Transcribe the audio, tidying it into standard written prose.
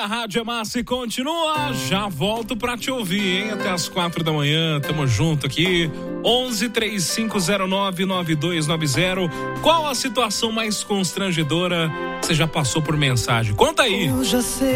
a Rádio é Massa e continua. Já volto pra te ouvir, hein? Até as 4 da manhã, tamo junto aqui. 11-3509-9290. Qual a situação mais constrangedora que você já passou por mensagem? Conta aí. Eu já sei.